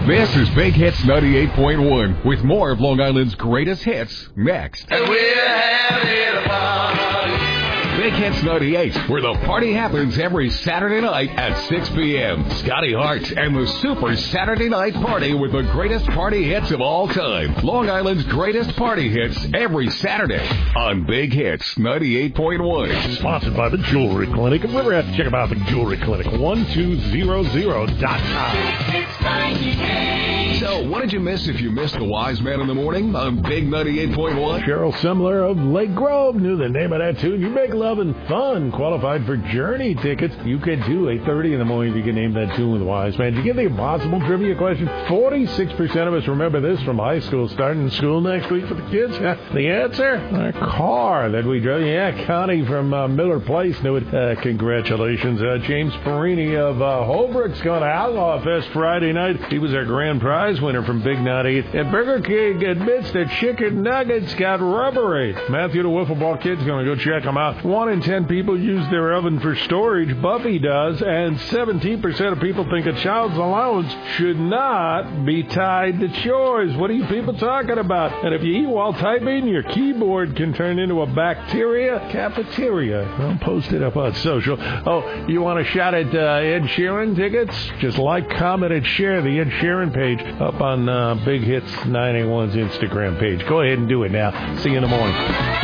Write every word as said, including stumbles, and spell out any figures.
This is Big Hits ninety-eight point one with more of Long Island's greatest hits next. And we're having a party. Big Hits ninety-eight, where the party happens every Saturday night at six p.m. Scotty Hart and the Super Saturday Night Party with the greatest party hits of all time. Long Island's greatest party hits every Saturday on Big Hits ninety-eight point one. Sponsored by the Jewelry Clinic. If you ever have to check them out, the Jewelry Clinic, one two zero zero dot com. So, what did you miss if you missed the Wise Man in the Morning on Big ninety-eight point one? Cheryl Semler of Lake Grove knew the name of that tune. You make love and fun. Qualified for Journey tickets. You could do eight thirty in the morning if you can name that tune with Wise Man. Did you get the impossible trivia question? forty-six percent of us remember this from high school. Starting school next week for the kids. The answer? A car that we drove. Yeah, Connie from uh, Miller Place knew it. Uh, congratulations. Uh, James Perini of uh, Holbrook's going to Outlaw Fest Friday night. He was our grand prize winner from Big ninety-eight. And Burger King admits that chicken nuggets got rubbery. Matthew, the wiffle ball kid's going to go check them out. One in ten people use their oven for storage. Buffy does. And seventeen percent of people think a child's allowance should not be tied to chores. What are you people talking about? And if you eat while typing, your keyboard can turn into a bacteria cafeteria. I'll post it up on social. Oh, you want a shot at uh, Ed Sheeran tickets? Just like, comment, and share the Ed Sheeran page up on uh, Big Hits ninety-one's Instagram page. Go ahead and do it now. See you in the morning.